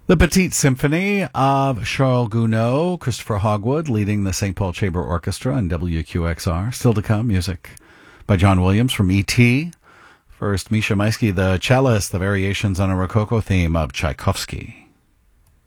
The Petite Symphony of Charles Gounod, Christopher Hogwood leading the St. Paul Chamber Orchestra and WQXR. Still to come, music by John Williams from E.T. First, Misha Maisky, the cellist, the variations on a Rococo theme of Tchaikovsky.